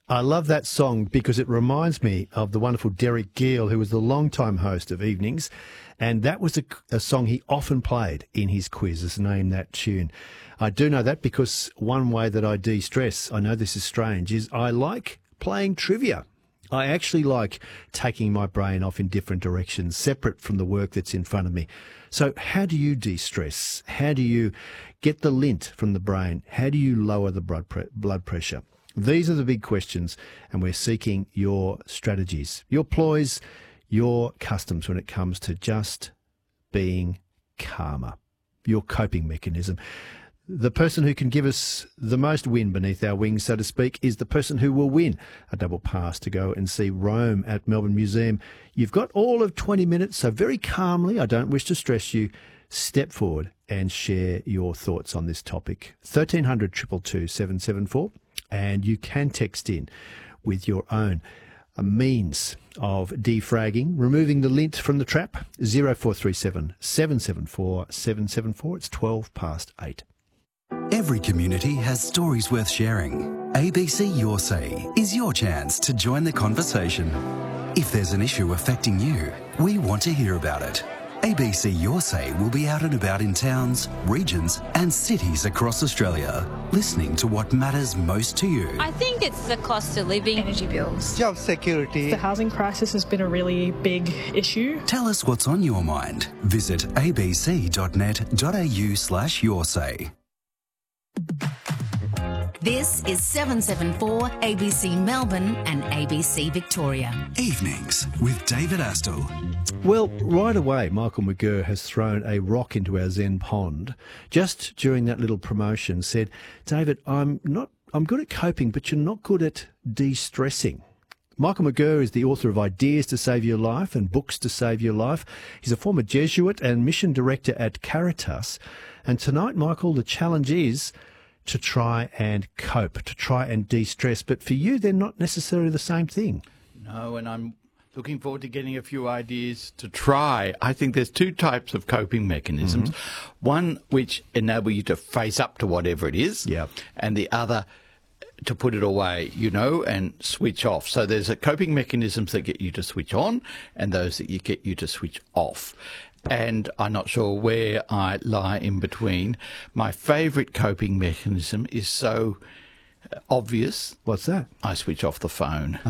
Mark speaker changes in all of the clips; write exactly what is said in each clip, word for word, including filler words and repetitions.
Speaker 1: I love that song because it reminds me of the wonderful Derek Gill, who was the longtime host of Evenings, and that was a, a song he often played in his quizzes, name that tune. I do know that because one way that I de-stress, I know this is strange, is I like playing trivia. I actually like taking my brain off in different directions, separate from the work that's in front of me. So how do you de-stress? How do you get the lint from the brain? How do you lower the blood pre- blood pressure? These are the big questions, and we're seeking your strategies, your ploys, your customs when it comes to just being calmer, your coping mechanism. The person who can give us the most wind beneath our wings, so to speak, is the person who will win a double pass to go and see Rome at Melbourne Museum. You've got all of twenty minutes, so very calmly, I don't wish to stress you, step forward and share your thoughts on this topic. thirteen hundred, two two two, seven seven four, and you can text in with your own a means of defragging, removing the lint from the trap. zero four three seven, seven seven four, seven seven four. It's twelve past eight.
Speaker 2: Every community has stories worth sharing. A B C Your Say is your chance to join the conversation. If there's an issue affecting you, we want to hear about it. A B C Your Say will be out and about in towns, regions and cities across Australia, listening to what matters most to you.
Speaker 3: I think it's the cost of living.
Speaker 4: Energy bills.
Speaker 5: Job security.
Speaker 4: The housing crisis has been a really big issue.
Speaker 2: Tell us what's on your mind. Visit abc.net.au slash your say.
Speaker 6: This is seven seven four A B C Melbourne and A B C Victoria.
Speaker 2: Evenings with David Astle.
Speaker 1: Well, right away, Michael McGurr has thrown a rock into our Zen pond. Just during that little promotion said, David, I'm not, I'm good at coping, but you're not good at de-stressing. Michael McGurr is the author of Ideas to Save Your Life and Books to Save Your Life. He's a former Jesuit and mission director at Caritas. And tonight, Michael, the challenge is to try and cope, to try and de-stress. But for you, they're not necessarily the same thing.
Speaker 7: No, and I'm looking forward to getting a few ideas to try. I think there's two types of coping mechanisms. Mm-hmm. One which enable you to face up to whatever it is,
Speaker 1: yep.
Speaker 7: and the other to put it away, you know, and switch off. So there's a coping mechanisms that get you to switch on and those that you get you to switch off. And I'm not sure where I lie in between. My favourite coping mechanism is so obvious.
Speaker 1: What's that?
Speaker 7: I switch off the phone.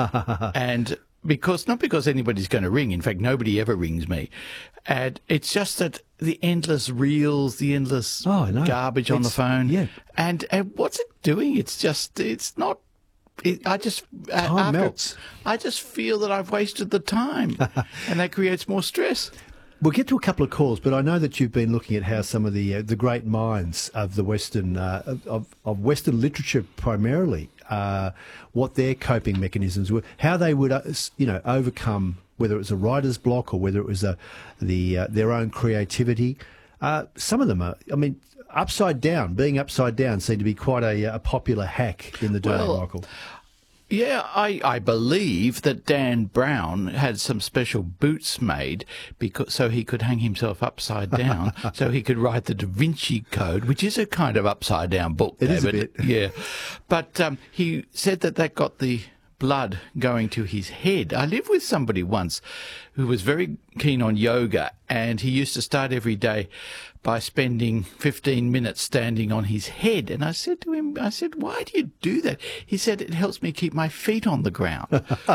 Speaker 7: And because, not because anybody's going to ring. In fact, nobody ever rings me. And it's just that the endless reels, the endless
Speaker 1: oh, no.
Speaker 7: garbage
Speaker 1: it's,
Speaker 7: on the phone.
Speaker 1: Yeah.
Speaker 7: And, and what's it doing? It's just, it's not. It, I just
Speaker 1: time
Speaker 7: after,
Speaker 1: melts.
Speaker 7: I just feel that I've wasted the time, and that creates more stress.
Speaker 1: We'll get to a couple of calls, but I know that you've been looking at how some of the uh, the great minds of the Western uh, of of Western literature primarily, uh, what their coping mechanisms were, how they would uh, you know overcome whether it was a writer's block or whether it was a the uh, their own creativity. Uh, some of them are, I mean, upside down. Being upside down seemed to be quite a, a popular hack in the day,
Speaker 7: well,
Speaker 1: Michael.
Speaker 7: Yeah, I, I believe that Dan Brown had some special boots made because so he could hang himself upside down, so he could write the Da Vinci Code, which is a kind of upside down book.
Speaker 1: It
Speaker 7: David.
Speaker 1: is a bit.
Speaker 7: Yeah, but um, he said that that got the blood going to his head. I lived with somebody once who was very keen on yoga, and he used to start every day by spending fifteen minutes standing on his head. And I said to him, I said, why do you do that? He said, it helps me keep my feet on the ground.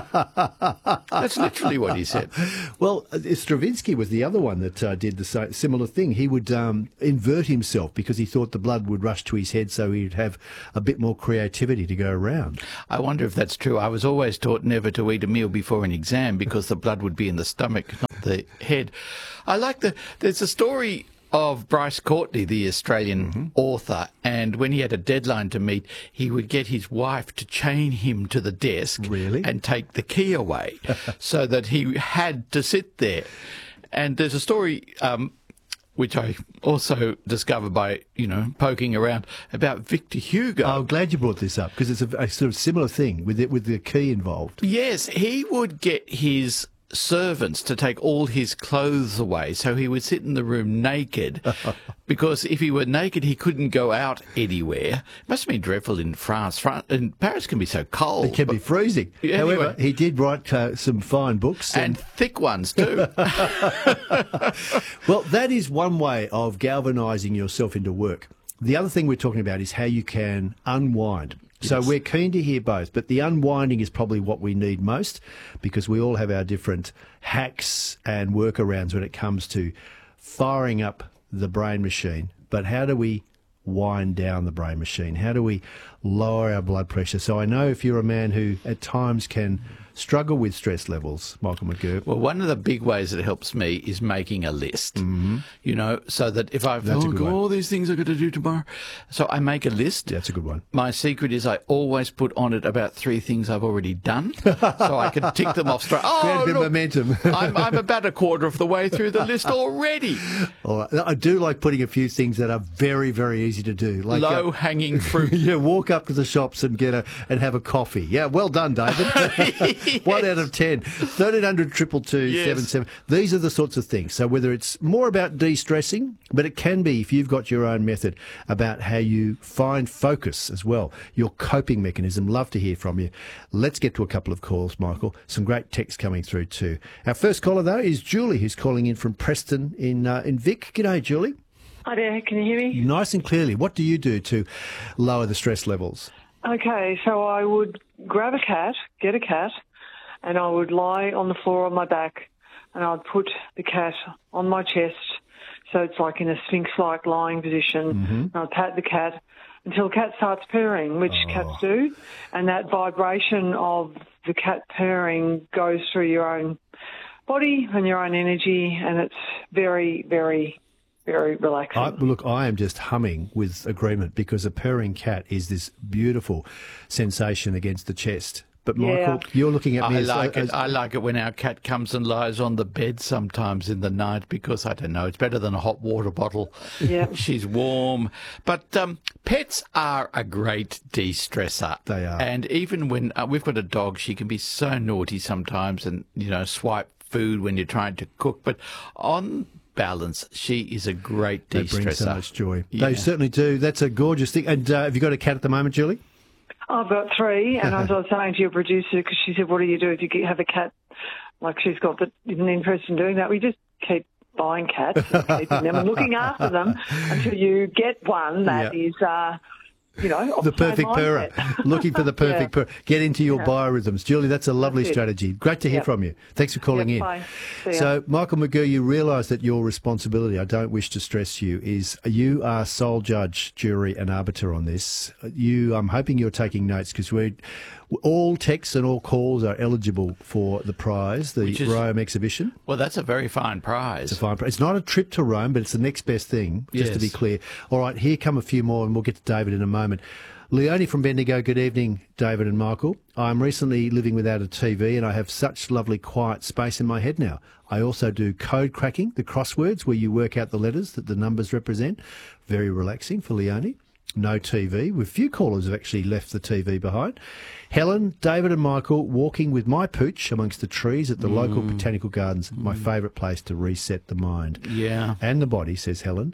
Speaker 7: That's literally what he said.
Speaker 1: Well, Stravinsky was the other one that uh, did the so- similar thing. He would um, invert himself because he thought the blood would rush to his head so he'd have a bit more creativity to go around.
Speaker 7: I wonder if that's true. I was always taught never to eat a meal before an exam because the blood would be in the stomach, not the head. I like the, there's a story of Bryce Courtney, the Australian mm-hmm. author, and when he had a deadline to meet, he would get his wife to chain him to the desk
Speaker 1: really?
Speaker 7: and take the key away so that he had to sit there. And there's a story um, which I also discovered by, you know, poking around about Victor Hugo.
Speaker 1: I'm glad you brought this up because it's a, a sort of similar thing with it, with the key involved.
Speaker 7: Yes, he would get his servants to take all his clothes away, so he would sit in the room naked, because if he were naked, he couldn't go out anywhere. It must have been dreadful in France. France and Paris can be so cold.
Speaker 1: It can be freezing.
Speaker 7: Anyway.
Speaker 1: However, he did write uh, some fine books.
Speaker 7: And thick ones too.
Speaker 1: Well, that is one way of galvanising yourself into work. The other thing we're talking about is how you can unwind. So
Speaker 7: Yes.
Speaker 1: we're keen to hear both, but the unwinding is probably what we need most, because we all have our different hacks and workarounds when it comes to firing up the brain machine. But how do we wind down the brain machine? How do we lower our blood pressure? So I know if you're a man who at times can struggle with stress levels, Michael McGurk.
Speaker 7: Well, one of the big ways that helps me is making a list, mm-hmm. you know, so that if I've
Speaker 1: That's a
Speaker 7: oh,
Speaker 1: good one.
Speaker 7: all these things I've got to do tomorrow, so I make a list.
Speaker 1: That's a good one.
Speaker 7: My secret is I always put on it about three things I've already done, so I can tick them off straight.
Speaker 1: Create
Speaker 7: Oh,
Speaker 1: a bit of
Speaker 7: look,
Speaker 1: momentum.
Speaker 7: I'm, I'm about a quarter of the way through the list already.
Speaker 1: All right. I do like putting a few things that are very, very easy to do. Like uh,
Speaker 7: Low-hanging fruit.
Speaker 1: yeah, walk up to the shops and get a and have a coffee. Yeah, well done, David. One out of ten. thirteen hundred, two two two,
Speaker 7: Yes.
Speaker 1: seven seven. These are the sorts of things. So whether it's more about de-stressing, but it can be, if you've got your own method, about how you find focus as well, your coping mechanism. Love to hear from you. Let's get to a couple of calls, Michael. Some great texts coming through too. Our first caller, though, is Julie, who's calling in from Preston in uh, in Vic. G'day, Julie.
Speaker 5: Hi there, can you hear me?
Speaker 1: Nice and clearly. What do you do to lower the stress levels?
Speaker 5: Okay, so I would grab a cat, get a cat, and I would lie on the floor on my back, and I'd put the cat on my chest, so it's like in a sphinx-like lying position,
Speaker 1: Mm-hmm.
Speaker 5: and I'd pat the cat until the cat starts purring, which
Speaker 1: Oh.
Speaker 5: cats do, and that vibration of the cat purring goes through your own body and your own energy, and it's very, very, very relaxing.
Speaker 1: I, look, I am just humming with agreement, because a purring cat is this beautiful sensation against the chest. But Michael,
Speaker 5: Yeah.
Speaker 1: you're looking at me
Speaker 7: I
Speaker 1: as,
Speaker 7: like
Speaker 1: as
Speaker 7: it. I like it when our cat comes and lies on the bed sometimes in the night, because I don't know, it's better than a hot water bottle.
Speaker 5: Yeah.
Speaker 7: She's warm. But um, pets are a great de-stressor.
Speaker 1: They are.
Speaker 7: And even when uh, we've got a dog, she can be so naughty sometimes, and you know, swipe food when you're trying to cook. But on balance, she is a great
Speaker 1: they
Speaker 7: de-stressor.
Speaker 1: bring so much joy.
Speaker 7: Yeah.
Speaker 1: They certainly do. That's a gorgeous thing. And uh, have you got a cat at the moment, Julie?
Speaker 5: I've got three, and as I was saying to your producer, because she said, what do you do if you get- have a cat? Like, she's got the, an interest in doing that. We just keep buying cats, and keeping them and looking after them until you get one that
Speaker 1: Yeah.
Speaker 5: is, uh, you know, of
Speaker 1: The
Speaker 5: the same
Speaker 1: perfect purrer.
Speaker 5: mindset.
Speaker 1: Looking for the perfect
Speaker 5: Yeah.
Speaker 1: purrer. Get into your
Speaker 5: Yeah.
Speaker 1: biorhythms. Julie, that's a lovely
Speaker 5: That's it.
Speaker 1: strategy. Great to hear
Speaker 5: Yep.
Speaker 1: from you. Thanks for calling
Speaker 5: Yep,
Speaker 1: in.
Speaker 5: bye. See ya.
Speaker 1: So, Michael McGurk, you realise that your responsibility, I don't wish to stress you, is you are sole judge, jury and arbiter on this. You, I'm hoping you're taking notes, because we all texts and all calls are eligible for the prize, the
Speaker 7: Which is-
Speaker 1: Rome exhibition.
Speaker 7: Well, that's a very fine prize.
Speaker 1: It's a fine prize. It's not a trip to Rome, but it's the next best thing, just to be
Speaker 7: Yes.
Speaker 1: clear. All right, here come a few more, and we'll get to David in a moment. Leonie from Bendigo, good evening, David and Michael. I'm recently living without a T V, and I have such lovely quiet space in my head now. I also do code cracking, the crosswords where you work out the letters that the numbers represent. Very relaxing for Leonie. No T V. With few callers have actually left the T V behind. Helen, David and Michael walking with my pooch amongst the trees at the local botanical gardens. My favourite place to reset the mind.
Speaker 7: Yeah.
Speaker 1: And the body, says Helen.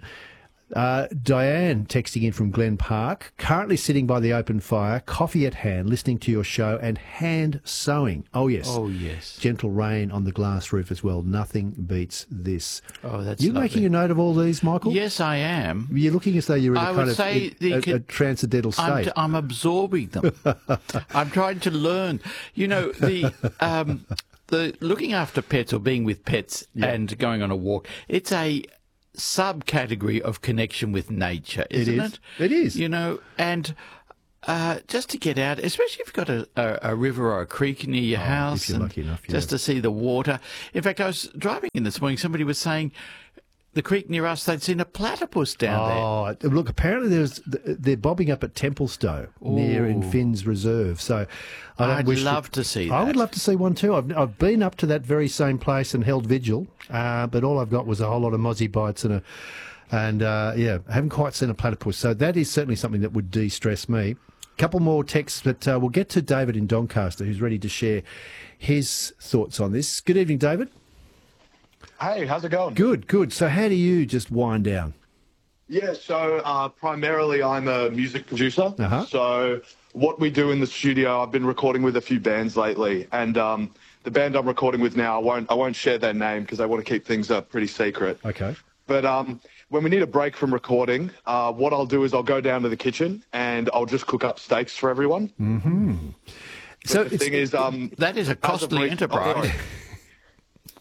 Speaker 1: Uh, Diane texting in from Glen Park, currently sitting by the open fire, coffee at hand, listening to your show and hand sewing. Oh, yes.
Speaker 7: Oh, yes.
Speaker 1: Gentle rain on the glass roof as well. Nothing beats this.
Speaker 7: Oh, that's
Speaker 1: You
Speaker 7: lovely.
Speaker 1: making a note of all these, Michael?
Speaker 7: Yes, I am.
Speaker 1: You're looking as though you're in a
Speaker 7: I
Speaker 1: kind
Speaker 7: would
Speaker 1: of
Speaker 7: say
Speaker 1: a,
Speaker 7: the
Speaker 1: a,
Speaker 7: con-
Speaker 1: a transcendental
Speaker 7: I'm,
Speaker 1: state.
Speaker 7: I'm absorbing them. I'm trying to learn. You know, the um, the looking after pets or being with pets and going on a walk, it's a subcategory of connection with nature, isn't
Speaker 1: is.
Speaker 7: it?
Speaker 1: It is.
Speaker 7: You know, and uh, just to get out, especially if you've got a, a, a river or a creek near your house.
Speaker 1: if you're
Speaker 7: and
Speaker 1: lucky enough, yeah.
Speaker 7: Just to see the water. In fact, I was driving in this morning, somebody was saying the creek near us, they'd seen a platypus down there.
Speaker 1: Oh, look, apparently there's they're bobbing up at Templestowe near in
Speaker 7: Ooh.
Speaker 1: Finn's Reserve. So I don't
Speaker 7: I'd
Speaker 1: wish
Speaker 7: love to see
Speaker 1: I would
Speaker 7: that.
Speaker 1: love to see one too. I've, I've been up to that very same place and held vigil, uh, but all I've got was a whole lot of mozzie bites and a, and uh, yeah, I haven't quite seen a platypus. So that is certainly something that would de-stress me. couple more texts, but uh, we'll get to David in Doncaster, who's ready to share his thoughts on this. Good evening, David.
Speaker 8: Hey, how's it going?
Speaker 1: Good, good. So how do you just wind down?
Speaker 8: Yeah, so uh, primarily I'm a music producer.
Speaker 1: Uh-huh.
Speaker 8: So what we do in the studio, I've been recording with a few bands lately, and um, the band I'm recording with now, I won't I won't share their name because I want to keep things uh, pretty secret.
Speaker 1: Okay.
Speaker 8: But um, when we need a break from recording, uh, what I'll do is I'll go down to the kitchen and I'll just cook up steaks for everyone.
Speaker 1: Mm-hmm. So
Speaker 8: the thing is, um,
Speaker 7: that is a costly
Speaker 8: re-
Speaker 7: enterprise.
Speaker 8: Oh,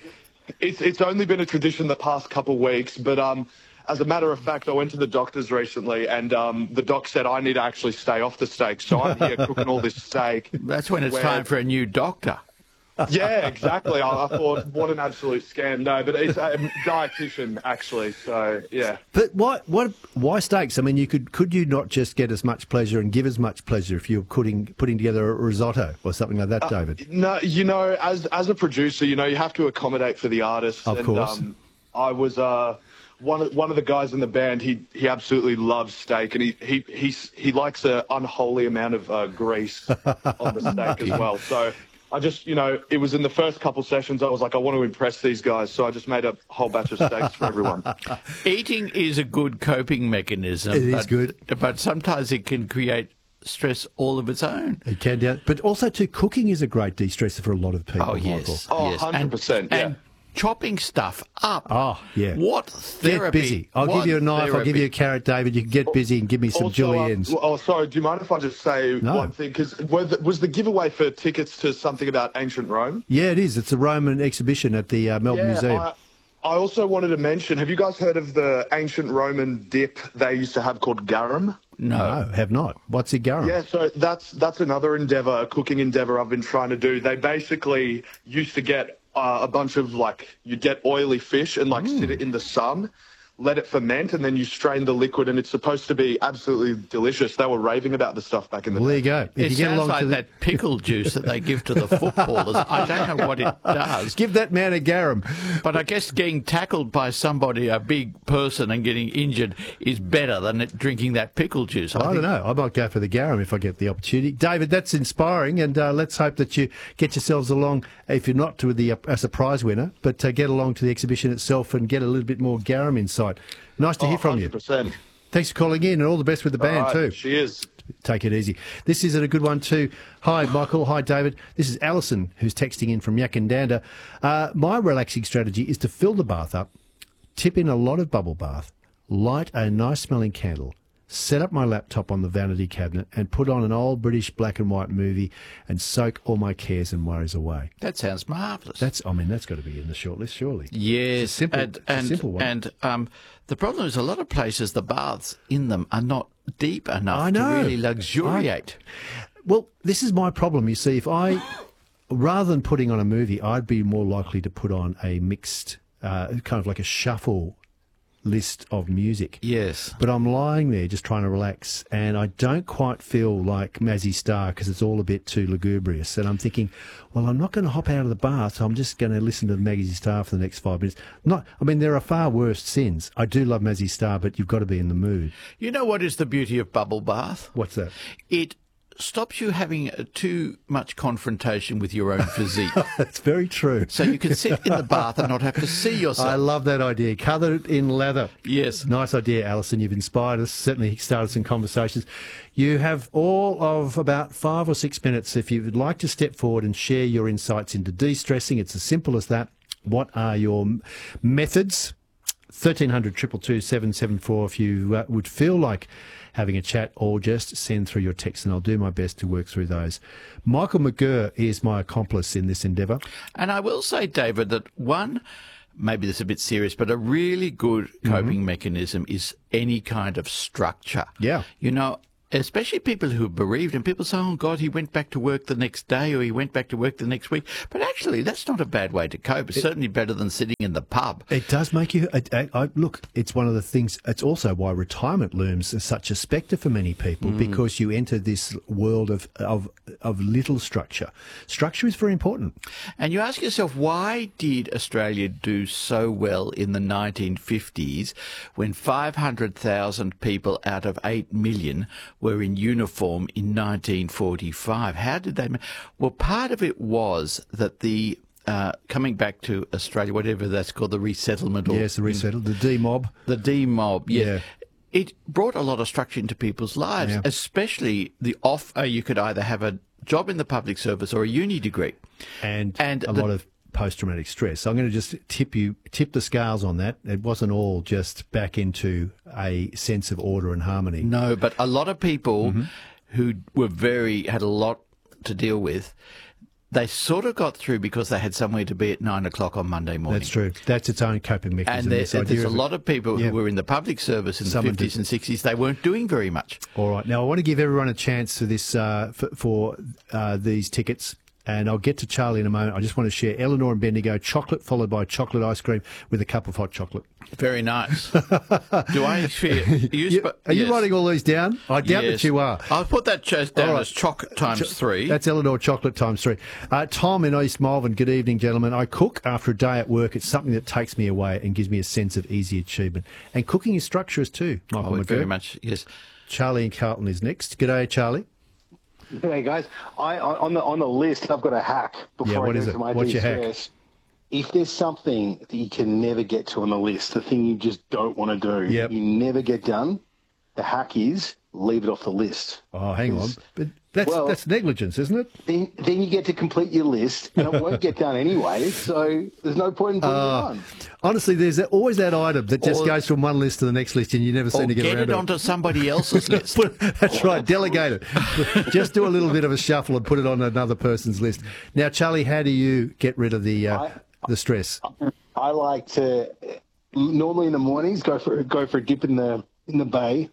Speaker 8: it's it's only been a tradition the past couple weeks, but um, as a matter of fact, I went to the doctors recently, and um, the doc said I need to actually stay off the steak. So I'm here cooking all this steak.
Speaker 7: That's when it's
Speaker 8: where-
Speaker 7: time for a new doctor.
Speaker 8: Yeah, exactly. I, I thought, what an absolute scam. No, but it's a dietitian, actually. So, yeah.
Speaker 1: But why, what, why steaks? I mean, you could could you not just get as much pleasure and give as much pleasure if you were putting, putting together a risotto or something like that,
Speaker 8: Uh,
Speaker 1: David?
Speaker 8: No, you know, as as a producer, you know, you have to accommodate for the artist.
Speaker 1: Of
Speaker 8: and,
Speaker 1: course.
Speaker 8: Um, I was uh, one of one of the guys in the band. He he absolutely loves steak, and he he he's, he likes an unholy amount of uh, grease on the steak as well. So. I just, you know, it was in the first couple sessions, I was like, I want to impress these guys, so I just made a whole batch of steaks for everyone.
Speaker 7: Eating is a good coping mechanism.
Speaker 1: It is
Speaker 7: but,
Speaker 1: good.
Speaker 7: But sometimes it can create stress all of its own.
Speaker 1: It can do. But also, too, cooking is a great de-stressor for a lot of people,
Speaker 7: Oh,
Speaker 1: Michael.
Speaker 7: yes.
Speaker 8: Oh,
Speaker 7: yes.
Speaker 8: one hundred percent,
Speaker 7: And,
Speaker 8: yeah.
Speaker 7: and chopping stuff up.
Speaker 1: Oh, yeah.
Speaker 7: What therapy.
Speaker 1: Get busy. I'll
Speaker 7: What
Speaker 1: give you a knife, I'll give you a
Speaker 7: therapy.
Speaker 1: carrot, David. You can get busy and give me some
Speaker 8: Also, um,
Speaker 1: juliennes.
Speaker 8: oh, sorry, do you mind if I just say
Speaker 1: No.
Speaker 8: one thing? Because was the giveaway for tickets to something about ancient Rome?
Speaker 1: Yeah, it is. It's a Roman exhibition at the uh, Melbourne Museum.
Speaker 8: I, I also wanted to mention, have you guys heard of the ancient Roman dip they used to have called garum?
Speaker 7: No.
Speaker 1: No, have not. What's a garum?
Speaker 8: Yeah, so that's that's another endeavour, a cooking endeavour I've been trying to do. They basically used to get uh, a bunch of, like, you'd get oily fish and, like, sit it in the sun, let it ferment, and then you strain the liquid, and it's supposed to be absolutely delicious. They were raving about the stuff back in the
Speaker 1: Well, there
Speaker 8: day.
Speaker 1: you go. If
Speaker 7: It
Speaker 1: you get
Speaker 7: sounds
Speaker 1: along
Speaker 7: like
Speaker 1: to the...
Speaker 7: that pickle juice that they give to the footballers. I don't know what it does.
Speaker 1: Give that man a garum.
Speaker 7: But I guess getting tackled by somebody, a big person, and getting injured is better than it drinking that pickle juice.
Speaker 1: I, don't know. I might go for the garum if I get the opportunity. David, that's inspiring, and uh, let's hope that you get yourselves along, if you're not to the uh, as a prize winner, but uh, get along to the exhibition itself and get a little bit more garum insight. Nice to
Speaker 8: Oh,
Speaker 1: hear from
Speaker 8: one
Speaker 1: you.
Speaker 8: hundred percent.
Speaker 1: Thanks for calling in, and all the best with the band
Speaker 8: All right,
Speaker 1: too.
Speaker 8: She is.
Speaker 1: Take it easy. This is a good one too. Hi, Michael. Hi, David. This is Alison, who's texting in from Yakandanda. Uh, my relaxing strategy is to fill the bath up, tip in a lot of bubble bath, light a nice smelling candle, set up my laptop on the vanity cabinet, and put on an old British black and white movie and soak all my cares and worries away.
Speaker 7: That sounds marvellous.
Speaker 1: That's, I mean, that's got to be in the shortlist, surely.
Speaker 7: Yes,
Speaker 1: It's a simple-
Speaker 7: and,
Speaker 1: it's a
Speaker 7: and,
Speaker 1: simple one.
Speaker 7: and um, the problem is a lot of places, the baths in them are not deep enough
Speaker 1: I
Speaker 7: to
Speaker 1: know.
Speaker 7: really luxuriate.
Speaker 1: Well, this is my problem. You see, if I, rather than putting on a movie, I'd be more likely to put on a mixed, uh, kind of like a shuffle list of music.
Speaker 7: Yes.
Speaker 1: But I'm lying there just trying to relax, and I don't quite feel like Mazzy Star because it's all a bit too lugubrious. And I'm thinking, well, I'm not going to hop out of the bath, so I'm just going to listen to Mazzy Star for the next five minutes. Not, I mean, there are far worse sins. I do love Mazzy Star, but you've got to be in the mood.
Speaker 7: You know what is the beauty of bubble bath?
Speaker 1: What's that?
Speaker 7: It stops you having uh, too much confrontation with your own physique.
Speaker 1: That's very true.
Speaker 7: So you can sit in the bath and not have to see yourself.
Speaker 1: I love that idea. Covered in lather.
Speaker 7: Yes.
Speaker 1: Nice idea, Alison. You've inspired us, certainly started some conversations. You have all of about five or six minutes if you would like to step forward and share your insights into de-stressing. It's as simple as that. What are your m- methods? thirteen hundred, two two two, seven seven four if you uh, would feel like having a chat, or just send through your text and I'll do my best to work through those. Michael McGurr is my accomplice in this endeavour.
Speaker 7: And I will say, David, that one, maybe this is a bit serious, but a really good coping
Speaker 1: Mm-hmm.
Speaker 7: mechanism is any kind of structure.
Speaker 1: Yeah.
Speaker 7: You know, especially people who are bereaved, and people say, oh, God, he went back to work the next day or he went back to work the next week. But actually, that's not a bad way to cope. It's certainly better than sitting in the pub.
Speaker 1: It does make you... I, I, I, look, it's one of the things... It's also why retirement looms as such a spectre for many people,
Speaker 7: Mm.
Speaker 1: because you enter this world of, of, of little structure. Structure is very important.
Speaker 7: And you ask yourself, why did Australia do so well in the nineteen fifties when five hundred thousand people out of eight million were in uniform in nineteen forty-five. How did they... Well, part of it was that the... Uh, coming back to Australia, whatever that's called, the resettlement. Or,
Speaker 1: Yes, the resettle, the D-mob.
Speaker 7: The D-mob, yes.
Speaker 1: Yeah.
Speaker 7: It brought a lot of structure into people's lives,
Speaker 1: Yeah.
Speaker 7: especially the offer. You could either have a job in the public service or a uni degree.
Speaker 1: And,
Speaker 7: And
Speaker 1: a
Speaker 7: the-
Speaker 1: lot of post-traumatic stress. So I'm going to just tip you, tip the scales on that. It wasn't all just back into a sense of order and harmony.
Speaker 7: No, but a lot of people
Speaker 1: Mm-hmm.
Speaker 7: who were very, had a lot to deal with, they sort of got through because they had somewhere to be at nine o'clock on Monday morning.
Speaker 1: That's true. That's its own coping mechanism.
Speaker 7: And there,
Speaker 1: this idea
Speaker 7: there's a
Speaker 1: of-
Speaker 7: lot of people
Speaker 1: Yeah.
Speaker 7: who were in the public service in
Speaker 1: Someone
Speaker 7: the fifties
Speaker 1: did-
Speaker 7: and sixties. They weren't doing very much.
Speaker 1: All right. Now, I want to give everyone a chance for this, uh, for, for uh, these tickets, and I'll get to Charlie in a moment. I just want to share Eleanor and Bendigo chocolate followed by chocolate ice cream with a cup of hot chocolate.
Speaker 7: Very nice. Do I fear you?
Speaker 1: You-
Speaker 7: sp-
Speaker 1: are you
Speaker 7: yes.
Speaker 1: writing all these down? I doubt
Speaker 7: Yes.
Speaker 1: that you are.
Speaker 7: I'll put that ch- down
Speaker 1: All right.
Speaker 7: as choc times
Speaker 1: Ch-
Speaker 7: three.
Speaker 1: That's Eleanor chocolate times three. Uh, Tom in East Malvern. Good evening, gentlemen. I cook after a day at work. It's something that takes me away and gives me a sense of easy achievement. And cooking is structurous too, Michael
Speaker 7: oh,
Speaker 1: McGurk.
Speaker 7: very much, yes.
Speaker 1: Charlie in Carlton is next. G'day, Charlie.
Speaker 9: Hey guys, I I- on the on the list I've got a hack before
Speaker 1: Yeah, what
Speaker 9: I go
Speaker 1: is
Speaker 9: into
Speaker 1: it?
Speaker 9: my
Speaker 1: What's your hack?
Speaker 9: de-stress. If there's something that you can never get to on the list, the thing you just don't want to do,
Speaker 1: Yep.
Speaker 9: you never get done, the hack is leave it off the list.
Speaker 1: Oh, hang on. But that's
Speaker 9: Well-
Speaker 1: that's negligence, isn't it?
Speaker 9: Then, then you get to complete your list, and it won't get done anyway, so there's no point in putting
Speaker 1: Uh,
Speaker 9: it on.
Speaker 1: Honestly, there's that, always that item that just
Speaker 7: Or-
Speaker 1: goes from one list to the next list, and you never seem
Speaker 7: Or
Speaker 1: to get,
Speaker 7: get
Speaker 1: around
Speaker 7: it
Speaker 1: to
Speaker 7: onto somebody else's list.
Speaker 1: Put- That's right, delegate it. Just do a little bit of a shuffle and put it on another person's list. Now, Charlie, how do you get rid of the uh,
Speaker 9: I-
Speaker 1: the stress?
Speaker 9: I like to normally in the mornings go for go for a dip in the in the bay,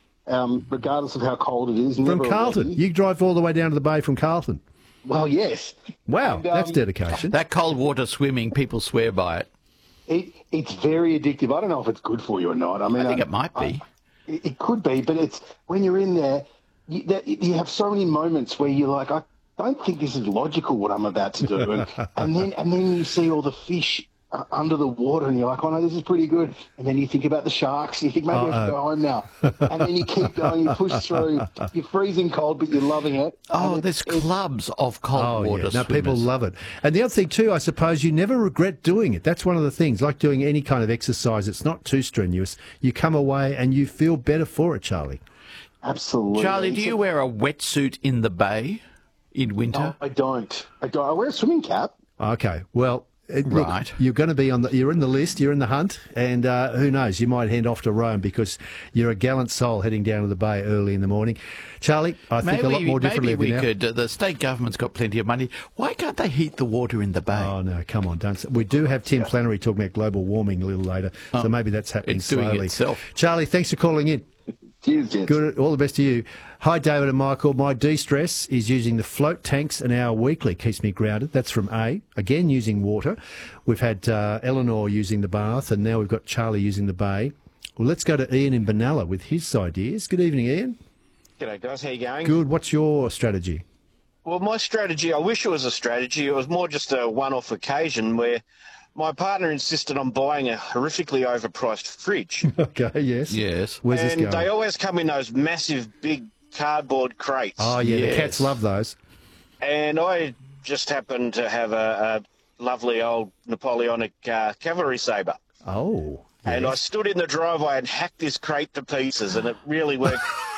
Speaker 9: um, regardless of how cold it is.
Speaker 1: From
Speaker 9: never
Speaker 1: Carlton,
Speaker 9: already.
Speaker 1: you drive all the way down to the bay from Carlton.
Speaker 9: Well, yes.
Speaker 1: Wow,
Speaker 9: And,
Speaker 1: that's
Speaker 9: um,
Speaker 1: dedication.
Speaker 7: That cold water swimming, people swear by it.
Speaker 9: It, it's very addictive. I don't know if it's good for you or not. I mean,
Speaker 7: I think
Speaker 9: I-
Speaker 7: it might be.
Speaker 9: I- it, it could be, but it's when you're in there, you, that, you have so many moments where you're like, I don't think this is logical what I'm about to do, and, and then and then you see all the fish uh, under the water, and you're like, oh no, this is pretty good. And then you think about the sharks, and you think maybe I should go home now, and then you keep going, you push through. You're freezing cold, but you're loving it.
Speaker 7: Oh,
Speaker 9: And
Speaker 7: there's
Speaker 9: it's- it's-
Speaker 7: clubs of cold
Speaker 1: Oh,
Speaker 7: water
Speaker 1: yeah. No, people
Speaker 7: swimmers.
Speaker 1: love it. And the other thing, too, I suppose you never regret doing it. That's one of the things, like doing any kind of exercise. It's not too strenuous. You come away and you feel better for it, Charlie.
Speaker 9: Absolutely.
Speaker 7: Charlie, do you wear a wetsuit in the bay in winter?
Speaker 9: No, I don't. I don't. I wear a swimming cap.
Speaker 1: Okay, well, it- look,
Speaker 7: Right.
Speaker 1: you're going to be on the, you're in the list, you're in the hunt, and uh, who knows, you might head off to Rome because you're a gallant soul heading down to the bay early in the morning. Charlie, I think a lot more differently
Speaker 7: maybe we
Speaker 1: now.
Speaker 7: could. Uh, the state government's got plenty of money. Why can't they heat the water in the bay?
Speaker 1: Oh, no, come on, don't. s- We do have Tim Flannery talking about global warming a little later, so maybe that's happening
Speaker 7: Oh, it's doing
Speaker 1: slowly.
Speaker 7: itself.
Speaker 1: Charlie, thanks for calling in.
Speaker 9: Cheers, gents.
Speaker 1: Good. All the best to you. Hi, David and Michael. My de-stress is using the float tanks an hour weekly. Keeps me grounded. That's from A. Again, using water. We've had uh, Eleanor using the bath, and now we've got Charlie using the bay. Well, let's go to Ian in Benalla with his ideas. Good evening, Ian.
Speaker 10: G'day guys, how you going?
Speaker 1: Good. What's your strategy?
Speaker 10: Well, my strategy, I wish it was a strategy. It was more just a one-off occasion where my partner insisted on buying a horrifically overpriced fridge.
Speaker 1: Okay, yes.
Speaker 7: Yes.
Speaker 1: Where's
Speaker 10: and
Speaker 1: this going?
Speaker 10: they always come in those massive, big cardboard crates.
Speaker 1: Oh, yeah,
Speaker 7: Yes.
Speaker 1: the cats love those.
Speaker 10: And I just happened to have a, a lovely old Napoleonic uh, cavalry sabre.
Speaker 1: Oh.
Speaker 10: And I
Speaker 1: yes.
Speaker 10: stood in the driveway and hacked this crate to pieces, and it really worked.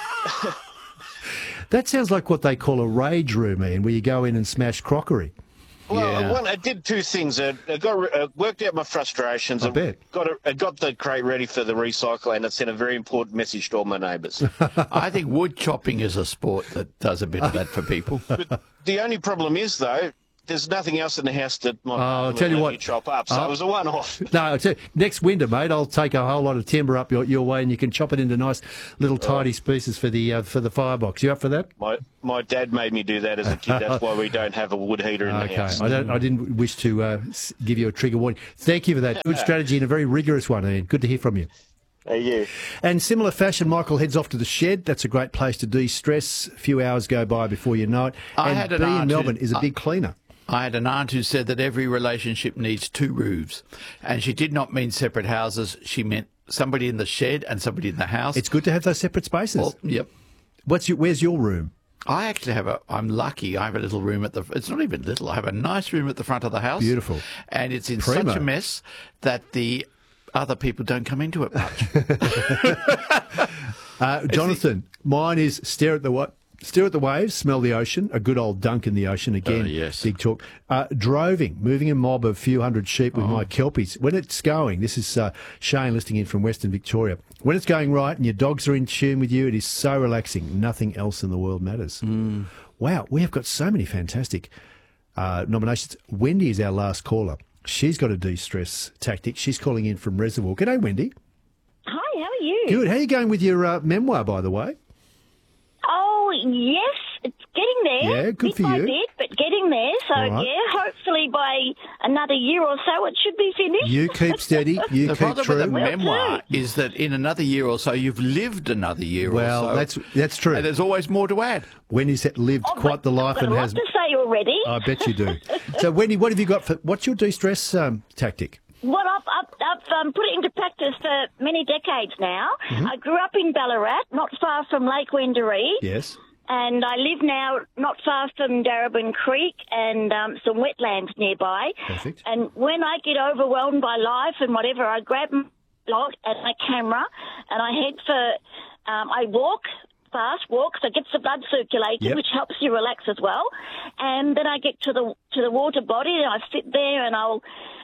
Speaker 1: That sounds like what they call a rage room, Ian, where you go in and smash crockery.
Speaker 10: Well,
Speaker 7: Yeah.
Speaker 10: well, it did two things. It, it got it worked out my frustrations.
Speaker 1: I
Speaker 10: it
Speaker 1: bet.
Speaker 10: got it, it got the crate ready for the recycle, and it sent a very important message to all my neighbours.
Speaker 7: I think wood chopping is a sport that does a bit of that for people.
Speaker 10: But the only problem is, though, there's nothing else in the house that my
Speaker 1: Oh, I'll
Speaker 10: partner
Speaker 1: tell you
Speaker 10: would let
Speaker 1: what.
Speaker 10: me chop up. So
Speaker 1: Oh.
Speaker 10: it was a one-off.
Speaker 1: No, I tell you, next winter, mate, I'll take a whole lot of timber up your, your way, and you can chop it into nice little tidy pieces for the uh, for the firebox. You up for that?
Speaker 10: My my dad made me do that as a kid. That's why we don't have a wood heater in the
Speaker 1: Okay,
Speaker 10: house.
Speaker 1: I don't. I didn't wish to uh, s- give you a trigger warning. Thank you for that. Good strategy and a very rigorous one, Ian. Good to hear from you.
Speaker 10: Hey, yeah.
Speaker 1: And similar fashion, Michael heads off to the shed. That's a great place to de-stress. A few hours go by before you know it.
Speaker 7: I
Speaker 1: and
Speaker 7: had an
Speaker 1: B in
Speaker 7: aunt who-
Speaker 1: Melbourne is a big cleaner.
Speaker 7: I had an aunt who said that every relationship needs two roofs. And she did not mean separate houses. She meant somebody in the shed and somebody in the house.
Speaker 1: It's good to have those separate spaces.
Speaker 7: Well, yep.
Speaker 1: What's your? Where's your room?
Speaker 7: I actually have a, I'm lucky, I have a little room at the, it's not even little, I have a nice room at the front of the house.
Speaker 1: Beautiful.
Speaker 7: And it's in
Speaker 1: Primo.
Speaker 7: such a mess that the other people don't come into it much.
Speaker 1: uh, Jonathan, the, mine is stare at the what? Stare at the waves, smell the ocean, a good old dunk in the ocean again.
Speaker 7: Uh, yes.
Speaker 1: Big talk. Uh, droving, moving a mob of a few hundred sheep with
Speaker 7: Oh.
Speaker 1: my kelpies. When it's going, this is uh, Shane listening in from Western Victoria. When it's going right and your dogs are in tune with you, it is so relaxing. Nothing else in the world matters.
Speaker 7: Mm.
Speaker 1: Wow, we have got so many fantastic uh, nominations. Wendy is our last caller. She's got a de-stress tactic. She's calling in from Reservoir. G'day, Wendy.
Speaker 11: Hi, how are you?
Speaker 1: Good. How are you going with your uh, memoir, by the way?
Speaker 11: Oh, yes, it's getting there.
Speaker 1: Yeah, good
Speaker 11: bit
Speaker 1: for
Speaker 11: by
Speaker 1: you.
Speaker 11: bit, but getting there. So,
Speaker 1: All right.
Speaker 11: yeah, hopefully by another year or so it should be finished.
Speaker 1: You keep steady. You
Speaker 7: the
Speaker 1: keep
Speaker 7: problem
Speaker 1: true.
Speaker 7: with a memoir is that in another year or so, you've lived another year
Speaker 1: Well,
Speaker 7: or so.
Speaker 1: that's that's true.
Speaker 7: And there's always more to add.
Speaker 1: Wendy's lived
Speaker 11: Oh,
Speaker 1: quite the life
Speaker 11: I've got
Speaker 1: and
Speaker 11: a lot
Speaker 1: has.
Speaker 11: to say already.
Speaker 1: I bet you do. So, Wendy, what have you got for? What's your de-stress um, tactic?
Speaker 11: Well, I've, I've, I've um, put it into practice for many decades now.
Speaker 1: Mm-hmm.
Speaker 11: I grew up in Ballarat, not far from Lake Wendouree.
Speaker 1: Yes.
Speaker 11: And I live now not far from Darebin Creek and um, some wetlands nearby.
Speaker 1: Perfect.
Speaker 11: And when I get overwhelmed by life and whatever, I grab my log and my camera and I head for, um, I walk, fast walk, so it gets the blood circulating,
Speaker 1: Yep.
Speaker 11: which helps you relax as well. And then I get to the to the water body and I sit there and I'll,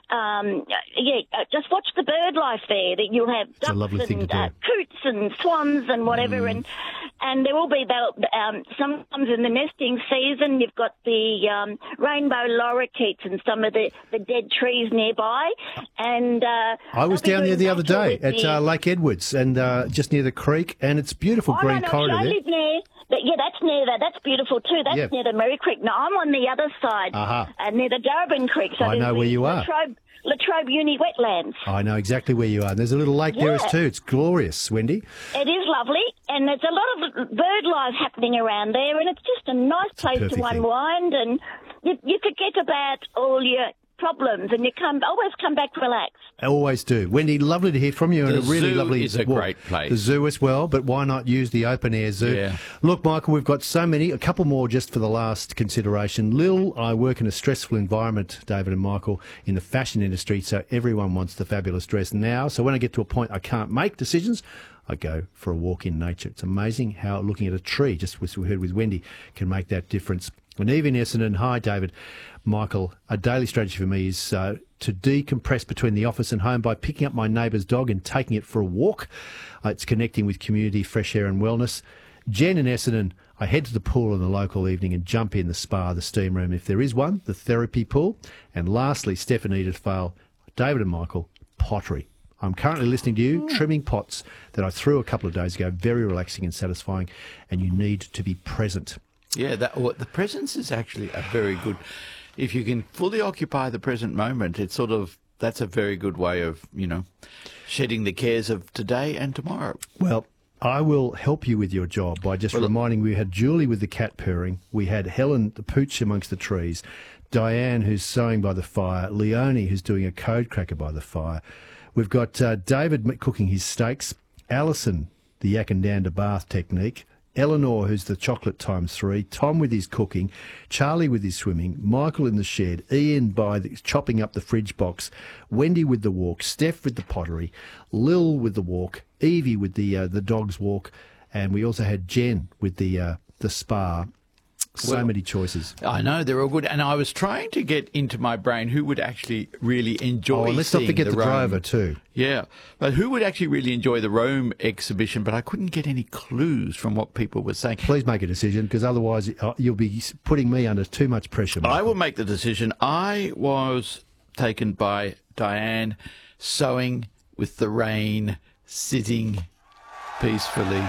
Speaker 11: um, yeah, uh, just watch the bird life there. That you'll have
Speaker 1: a
Speaker 11: ducks
Speaker 1: lovely thing
Speaker 11: and
Speaker 1: to do.
Speaker 11: uh, coots and swans and whatever,
Speaker 1: Mm.
Speaker 11: and and there will be they'll, um, sometimes in the nesting season you've got the um, rainbow lorikeets and some of the, the dead trees nearby. And uh,
Speaker 1: I was
Speaker 11: they'll
Speaker 1: down
Speaker 11: be
Speaker 1: there the other
Speaker 11: doing
Speaker 1: day
Speaker 11: battle
Speaker 1: at
Speaker 11: with
Speaker 1: uh,
Speaker 11: the-
Speaker 1: Lake Edwards and uh, just near the creek, and it's beautiful
Speaker 11: Oh,
Speaker 1: green
Speaker 11: no, no,
Speaker 1: corridor
Speaker 11: I
Speaker 1: there.
Speaker 11: live near, but yeah, that's near that. That's beautiful too. That's
Speaker 1: Yeah.
Speaker 11: near the Merry Creek. No, I'm on the other side,
Speaker 1: Aha.
Speaker 11: uh, near the Darebin Creek. So
Speaker 1: I know
Speaker 11: there's
Speaker 1: where
Speaker 11: the
Speaker 1: you are.
Speaker 11: Latrobe, Latrobe Uni wetlands.
Speaker 1: I know exactly where you are. And there's a little lake there
Speaker 11: Yeah.
Speaker 1: too. It's glorious, Wendy.
Speaker 11: It is lovely, and there's a lot of bird life happening around there, and it's just a nice place
Speaker 1: perfect
Speaker 11: to
Speaker 1: thing.
Speaker 11: unwind, and you, you forget about all your problems, and you come always come back relaxed.
Speaker 1: I always do. Wendy, lovely to hear from you. And
Speaker 7: The
Speaker 1: a really
Speaker 7: zoo
Speaker 1: lovely
Speaker 7: is a
Speaker 1: walk.
Speaker 7: great place.
Speaker 1: The zoo as well, but why not use the open air zoo?
Speaker 7: Yeah.
Speaker 1: Look, Michael, we've got so many. A couple more just for the last consideration. Lil, I work in a stressful environment, David and Michael, in the fashion industry, so everyone wants the fabulous dress now. So when I get to a point I can't make decisions, I go for a walk in nature. It's amazing how looking at a tree, just as we heard with Wendy, can make that difference. And even Essendon, hi, David. Michael, a daily strategy for me is uh, to decompress between the office and home by picking up my neighbour's dog and taking it for a walk. Uh, it's connecting with community, fresh air and wellness. Jen and Essendon, I head to the pool in the local evening and jump in the spa, the steam room, if there is one, the therapy pool. And lastly, Stephanie Edith Vale, David and Michael, pottery. I'm currently listening to you, trimming pots that I threw a couple of days ago. Very relaxing and satisfying, and you need to be present.
Speaker 7: Yeah, that well, the presence is actually a very good. If you can fully occupy the present moment, it's sort of that's a very good way of you know shedding the cares of today and tomorrow.
Speaker 1: Well, I will help you with your job by just
Speaker 7: Well,
Speaker 1: reminding we had Julie with the cat purring, we had Helen the pooch amongst the trees, Diane who's sewing by the fire, Leonie who's doing a code cracker by the fire. We've got uh, David cooking his steaks, Alison the yak and dander bath technique, Eleanor, who's the chocolate times three, Tom with his cooking, Charlie with his swimming, Michael in the shed, Ian by the, chopping up the fridge box, Wendy with the walk, Steph with the pottery, Lil with the walk, Evie with the uh, the dog's walk, and we also had Jen with the uh, the spa. So
Speaker 7: Well,
Speaker 1: many choices.
Speaker 7: I know they're all good, and I was trying to get into my brain who would actually really enjoy.
Speaker 1: Oh, and let's not
Speaker 7: seeing
Speaker 1: forget the,
Speaker 7: Rome.
Speaker 1: driver too.
Speaker 7: Yeah, but who would actually really enjoy the Rome exhibition? But I couldn't get any clues from what people were saying.
Speaker 1: Please make a decision, because otherwise uh, you'll be putting me under too much pressure. Michael.
Speaker 7: I will make the decision. I was taken by Diane sewing with the rain, sitting peacefully.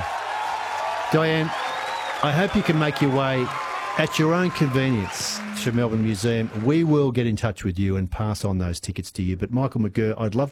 Speaker 1: Diane, I hope you can make your way at your own convenience to Melbourne Museum. We will get in touch with you and pass on those tickets to you. But Michael McGurr, I'd love